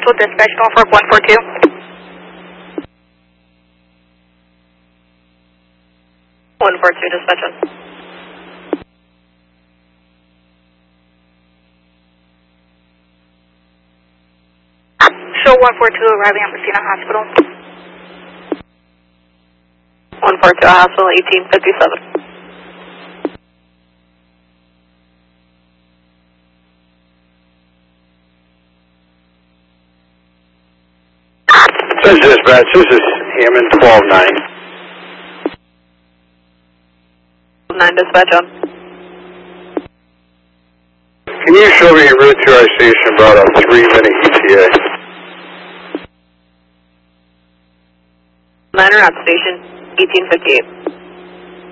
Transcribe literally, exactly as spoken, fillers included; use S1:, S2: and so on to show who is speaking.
S1: Cancel dispatch Norfolk one four two. one four two dispatch on. Show one four two arriving at Messina Hospital. one four two Hospital eighteen fifty-seven.
S2: This is dispatch, this is Hammond twelve nine.
S1: nine dispatch on.
S2: Can you show me route to our station about a three minute E T A?
S1: Niner at station eighteen fifty-eight.